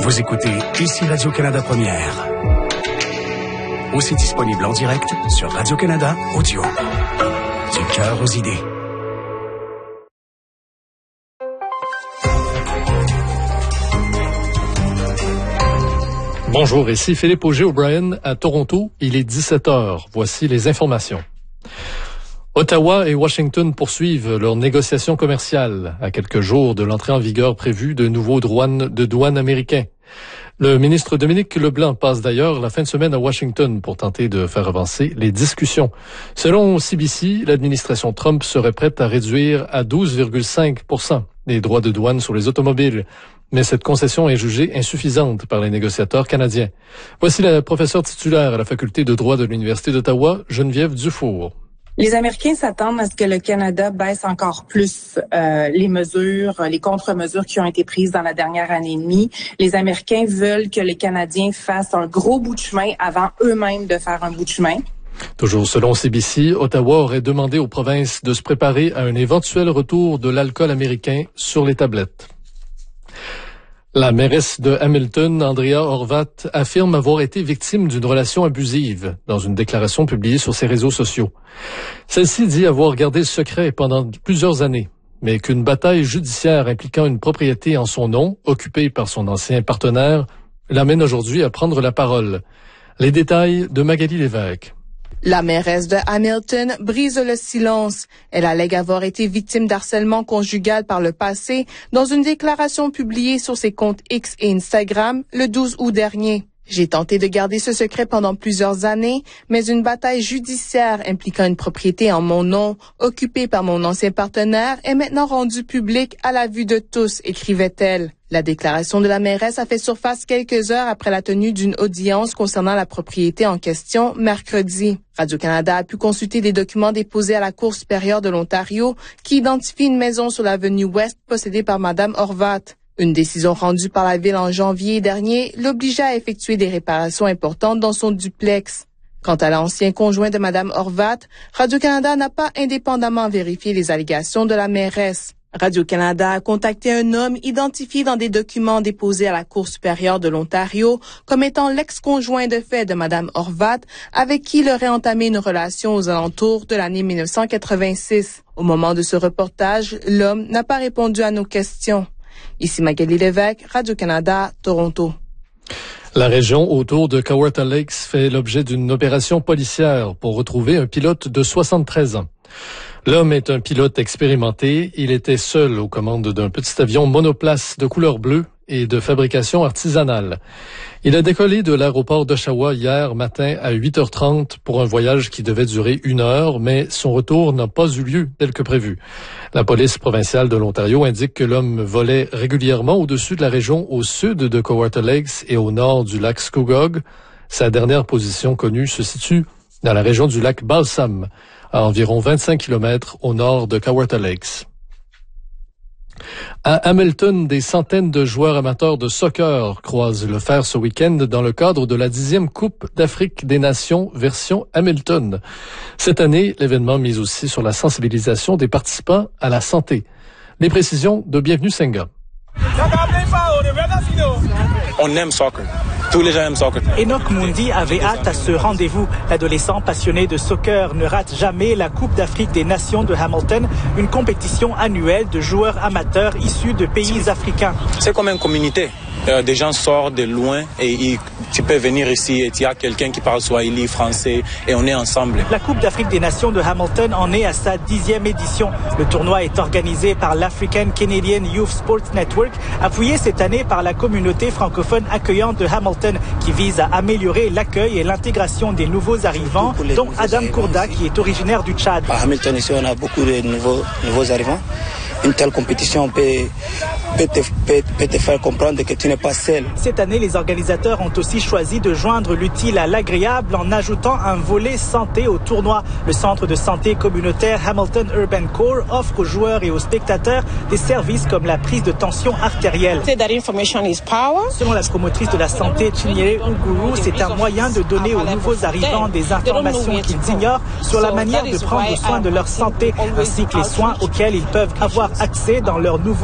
Vous écoutez ici Radio-Canada Première. Aussi disponible en direct sur Radio-Canada Audio. Du cœur aux idées. Bonjour, ici Philippe Auger-O'Brien à Toronto. Il est 17h. Voici les informations. Ottawa et Washington poursuivent leurs négociations commerciales à quelques jours de l'entrée en vigueur prévue de nouveaux douanes américains. Le ministre Dominique Leblanc passe d'ailleurs la fin de semaine à Washington pour tenter de faire avancer les discussions. Selon CBC, l'administration Trump serait prête à réduire à 12,5% les droits de douane sur les automobiles. Mais cette concession est jugée insuffisante par les négociateurs canadiens. Voici la professeure titulaire à la faculté de droit de l'Université d'Ottawa, Geneviève Dufour. Les Américains s'attendent à ce que le Canada baisse encore plus les mesures, les contre-mesures qui ont été prises dans la dernière année et demie. Les Américains veulent que les Canadiens fassent un gros bout de chemin avant eux-mêmes de faire un bout de chemin. Toujours selon CBC, Ottawa aurait demandé aux provinces de se préparer à un éventuel retour de l'alcool américain sur les tablettes. La mairesse de Hamilton, Andrea Horwath, affirme avoir été victime d'une relation abusive dans une déclaration publiée sur ses réseaux sociaux. Celle-ci dit avoir gardé le secret pendant plusieurs années, mais qu'une bataille judiciaire impliquant une propriété en son nom, occupée par son ancien partenaire, l'amène aujourd'hui à prendre la parole. Les détails de Magali Lévesque. La mairesse de Hamilton brise le silence. Elle allègue avoir été victime d'harcèlement conjugal par le passé dans une déclaration publiée sur ses comptes X et Instagram le 12 août dernier. J'ai tenté de garder ce secret pendant plusieurs années, mais une bataille judiciaire impliquant une propriété en mon nom, occupée par mon ancien partenaire, est maintenant rendue publique à la vue de tous, écrivait-elle. La déclaration de la mairesse a fait surface quelques heures après la tenue d'une audience concernant la propriété en question mercredi. Radio-Canada a pu consulter des documents déposés à la Cour supérieure de l'Ontario qui identifient une maison sur l'avenue Ouest possédée par Mme Horwath. Une décision rendue par la Ville en janvier dernier l'obligeait à effectuer des réparations importantes dans son duplex. Quant à l'ancien conjoint de Mme Horwath, Radio-Canada n'a pas indépendamment vérifié les allégations de la mairesse. Radio-Canada a contacté un homme identifié dans des documents déposés à la Cour supérieure de l'Ontario comme étant l'ex-conjoint de fait de Mme Horwath, avec qui il aurait entamé une relation aux alentours de l'année 1986. Au moment de ce reportage, l'homme n'a pas répondu à nos questions. Ici Magali Lévesque, Radio-Canada, Toronto. La région autour de Kawartha Lakes fait l'objet d'une opération policière pour retrouver un pilote de 73 ans. L'homme est un pilote expérimenté. Il était seul aux commandes d'un petit avion monoplace de couleur bleue et de fabrication artisanale. Il a décollé de l'aéroport d'Oshawa hier matin à 8h30 pour un voyage qui devait durer 1 heure, mais son retour n'a pas eu lieu tel que prévu. La police provinciale de l'Ontario indique que l'homme volait régulièrement au-dessus de la région au sud de Kawartha Lakes et au nord du lac Scugog. Sa dernière position connue se situe dans la région du lac Balsam, à environ 25 km au nord de Kawartha Lakes. À Hamilton, des centaines de joueurs amateurs de soccer croisent le fer ce week-end dans le cadre de la 10e Coupe d'Afrique des Nations version Hamilton. Cette année, l'événement mise aussi sur la sensibilisation des participants à la santé. Les précisions de Bienvenue Senga. On aime soccer. Tous les gens aiment soccer. Enoch Mundi avait hâte à ce rendez-vous. L'adolescent passionné de soccer ne rate jamais la Coupe d'Afrique des Nations de Hamilton, une compétition annuelle de joueurs amateurs issus de pays africains. C'est comme une communauté. Des gens sortent de loin et tu peux venir ici et il y a quelqu'un qui parle swahili, français et on est ensemble. La Coupe d'Afrique des Nations de Hamilton en est à sa 10e édition. Le tournoi est organisé par l'African Canadian Youth Sports Network, appuyé cette année par la communauté francophone accueillante de Hamilton qui vise à améliorer l'accueil et l'intégration des nouveaux arrivants, dont Adam Kourda qui est originaire du Tchad. À Hamilton ici on a beaucoup de nouveaux arrivants. Une telle compétition peut te faire comprendre que tu n'es pas seul. Cette année, les organisateurs ont aussi choisi de joindre l'utile à l'agréable en ajoutant un volet santé au tournoi. Le centre de santé communautaire Hamilton Urban Core offre aux joueurs et aux spectateurs des services comme la prise de tension artérielle. Selon la promotrice de la santé Chinyere Uguru, c'est un moyen de donner aux nouveaux arrivants des informations qu'ils ignorent sur la manière de prendre soin de leur santé, ainsi que les soins auxquels ils peuvent avoir accès dans leur nouveau